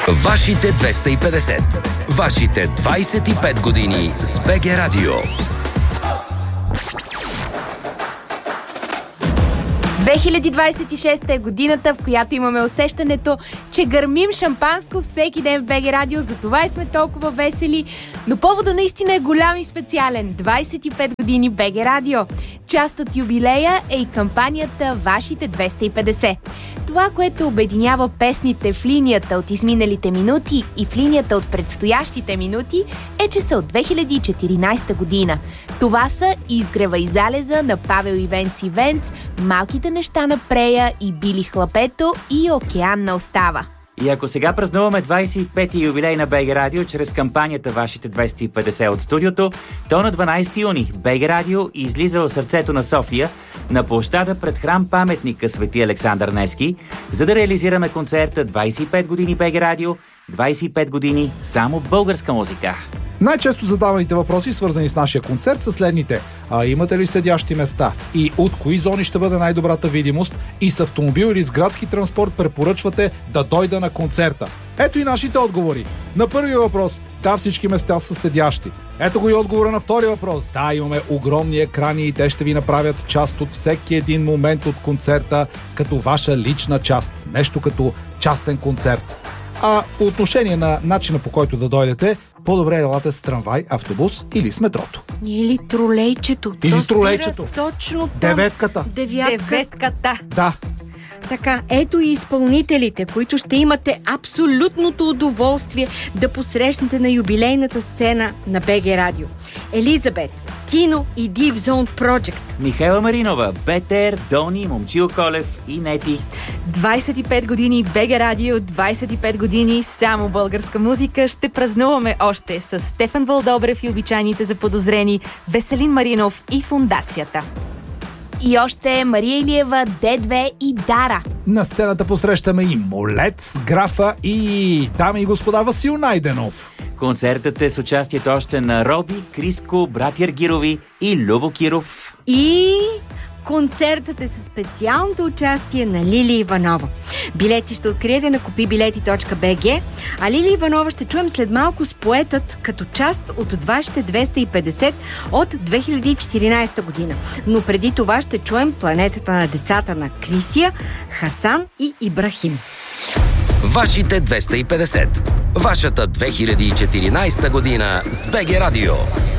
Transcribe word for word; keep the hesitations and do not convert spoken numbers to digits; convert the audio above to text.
Вашите двеста и петдесет. Вашите двайсет и пет години с БГ Радио. две хиляди двайсет и шеста е годината, в която имаме усещането, че гърмим шампанско всеки ден в БГ Радио, затова и сме толкова весели. Но поводът наистина е голям и специален. двайсет и пет години БГ Радио. Част от юбилея е и кампанията Вашите двеста и петдесет. Това, което обединява песните в линията от изминалите минути и в линията от предстоящите минути, е, че са от две хиляди и четиринайсета година. Това са Изгрева и залеза на Павел Ивенц Ивенц, Малките неща на Прея и Били Хлапето и Океан на Остава. И ако сега празнуваме двайсет и пети юбилей на БГ Радио чрез кампанията Вашите двеста и петдесет от студиото, то на дванайсети юни БГ Радио излиза в сърцето на София на площада пред храм паметника Свети Александър Невски, за да реализираме концерта двайсет и пет години БГ Радио, двайсет и пет години само българска музика. Най-често задаваните въпроси, свързани с нашия концерт, са следните. А имате ли седящи места? И от кои зони ще бъде най-добрата видимост? И с автомобил или с градски транспорт препоръчвате да дойда на концерта? Ето и нашите отговори. На първия въпрос, да, всички места са седящи. Ето го и отговора на втория въпрос. Да, имаме огромни екрани и те ще ви направят част от всеки един момент от концерта, като ваша лична част. Нещо като частен концерт. А по отношение на начина, по който да дойдете, по-добре е елате с трамвай, автобус или с метрото. Или тролейчето. Или тролейчето. Точно там. Деветката. Девятка. Деветката. Да. Така, ето и изпълнителите, които ще имате абсолютното удоволствие да посрещнете на юбилейната сцена на БГ Радио. Елизабет, Кино и Deep Zone Project. Михайла Маринова, Бетер, Дони, Момчил Колев и Нети. двайсет и пет години БГ Радио, двайсет и пет години само българска музика. Ще празнуваме още с Стефан Вълдобрев и обичайните заподозрени, Веселин Маринов и Фондацията. И още Мария Илиева, Д две и Дара. На сцената посрещаме и Молец, Графа и, дами и господа, Васил Найденов. Концертът е с участието още на Роби, Криско, Братя Аргирови и Любо Киров. И концертът е със специалното участие на Лили Иванова. Билети ще откриете на купи билети точка би джи, а Лили Иванова ще чуем след малко с поетът като част от вашите двеста и петдесет от две хиляди и четиринайсета година. Но преди това ще чуем Планетата на децата на Крисия, Хасан и Ибрахим. Вашите двеста и петдесет. Вашата две хиляди и четиринайсета година с БГ Радио.